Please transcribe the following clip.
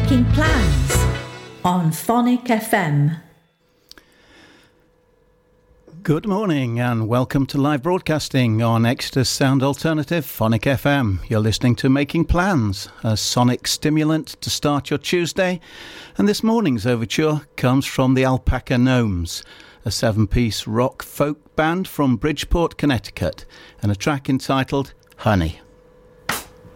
Making Plans on Phonic FM. Good morning and welcome to live broadcasting on Exeter's sound alternative Phonic FM. You're listening to Making Plans, a sonic stimulant to start your Tuesday, and this morning's overture comes from the Alpaca Gnomes, a 7-piece rock folk band from Bridgeport, Connecticut, and a track entitled Honey.